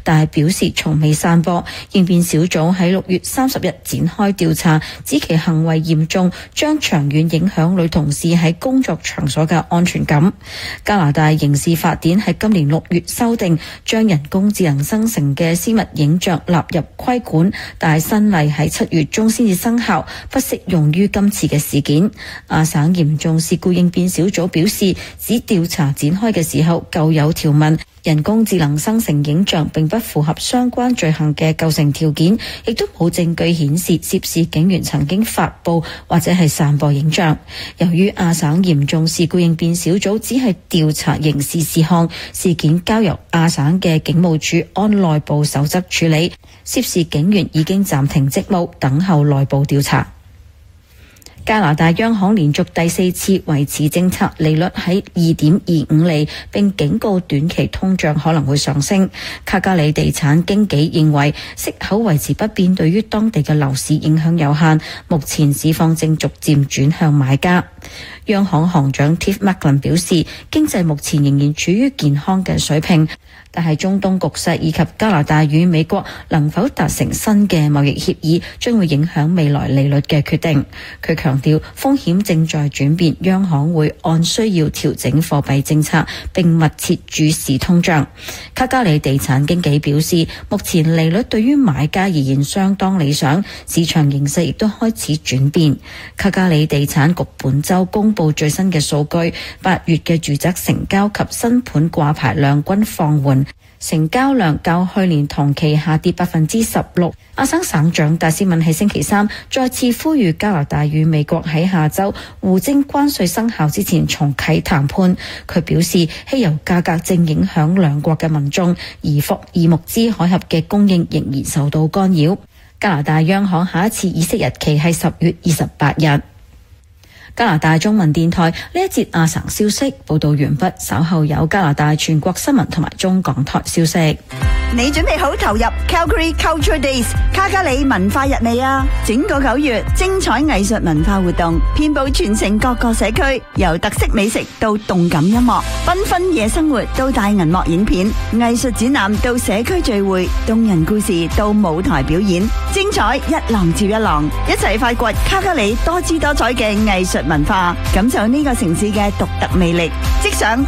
但係表示從未散播。應變小組喺6月30日展開調查，指其行為嚴重，將長遠影響女同事喺工作場所嘅安全感。加拿大刑事法典喺今年6月修訂，將人工智能生成嘅私密影像納入規管，但係新例喺7月中先至生效，不適用於今次嘅事件。亞省嚴重事故應變小組表示，指調查展開嘅時候舊有條文，人工智能生成影像並不符合相關罪行嘅構成條件，亦都冇證據顯示涉事警員曾經發佈或者係散播影像。由於亞省嚴重事故應變小組只係調查刑事事項，事件交由亞省嘅警務處按內部守則處理，涉事警員已經暫停職務，等候內部調查。加拿大央行連續第4次維持政策利率喺 2.25 厘，並警告短期通脹可能會上升。卡加里地產經紀認為息口維持不變對於當地嘅樓市影響有限，目前市況正逐漸轉向買家。央行行長 Tiff Macklem 表示，經濟目前仍然處於健康嘅水平，但係中東局勢以及加拿大與美國能否達成新嘅貿易協議，將會影響未來利率嘅決定。佢強調風險正在轉變，央行會按需要調整貨幣政策，並密切注視通脹。卡加里地產經紀表示，目前利率對於買家而言相當理想，市場形勢亦都開始轉變。卡加里地產局本週公布最新嘅數據，8月嘅住宅成交及新盤掛牌量均放緩，成交量較去年同期下跌 16%。亞省省長戴斯敏喺星期三再次呼籲加拿大與美國喺下週互徵關稅生效之前重啟談判。佢表示，汽油價格正影響兩國嘅民眾，而霍爾木茲海峽嘅供應仍然受到干擾。加拿大央行下一次議息日期係10月28日。加拿大中文電台呢一節亞省消息報道完畢，稍後有加拿大全國新聞同埋中港台消息。 你準備好投入 Calgary Culture Days 卡加里文化日未啊？整個9月精彩藝術文化活動遍佈全城各個社區，由特色美食到動感音樂，繽紛夜生活到大銀幕影片，藝術展覽到社區聚會，動人故事到舞台表演，精彩一浪接一浪，一齊發掘卡加里多姿多彩嘅藝術文化，感受呢個城市嘅獨特魅力。即上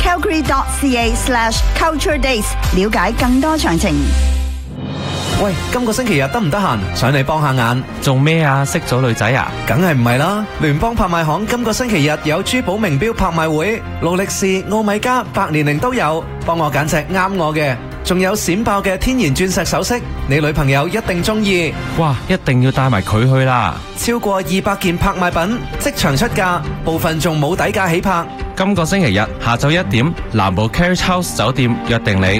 calgary.ca/culture days 了解更多詳情。 喂，今個星期日得唔得閒？上嚟幫下眼。 做咩啊？識咗女仔啊？ 梗係唔係啦！聯邦拍賣行今個星期日有珠寶名錶拍賣會，勞力士、奧米加、百年靈都有，幫我揀隻啱我嘅。仲有閃爆嘅天然鑽石首飾，你女朋友一定中意。 哇，一定要帶埋佢去啦！ 超過200件拍賣品即場出價，部分仲冇底價起拍。 今個星期日下晝1點，南部 Carriage House 酒店約定你。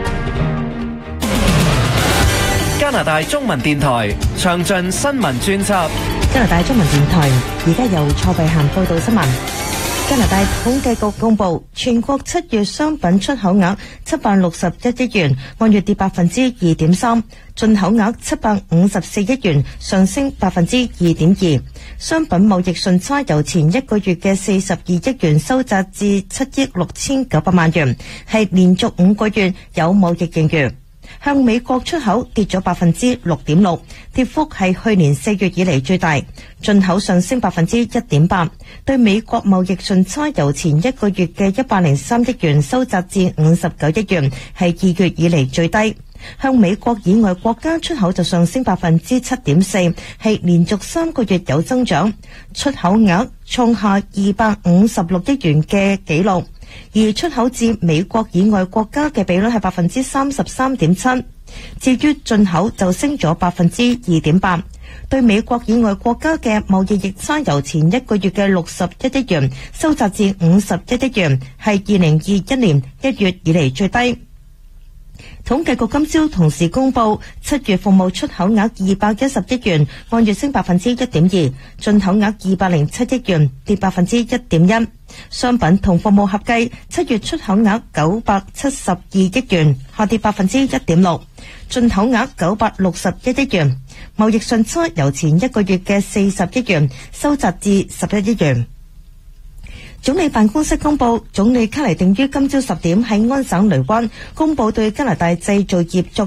加拿大中文電台詳盡新聞專輯。 加拿大中文電台而家由蔡慧嫻報道新聞。加拿大統計局公布，全國7月商品出口額761億元，按月跌2.3%，進口額754億元，上升2.2%。商品貿易順差由前一個月嘅42億元收窄至7億6900萬元，係連續5個月有貿易盈餘。向美國出口跌咗6.6%，跌幅係去年4月以嚟最大。進口上升1.8%，對美國貿易順差由前一個月嘅103億元收窄至59億元，係2月以嚟最低。向美國以外國家出口就上升7.4%，係連續3個月有增長，出口額創下256億元嘅紀錄。而出口至美國以外國家嘅比率係33.7%，至於進口就升咗2.8%。對美國以外國家嘅貿易逆差由前一個月嘅61億元收窄至51億元，係2021年1月以嚟最低。統計局今朝同時公布7月服務出口額210億元，按月升1.2%，進口額207億元，跌1.1%。商品同服務合計7月出口額972億元，下跌1.6%，進口額961億元。貿易順差由前一個月嘅40億元收窄至11億元。總理辦公室公布，總理卡尼定於今朝10點喺安省雷灣公布對加拿大製造業作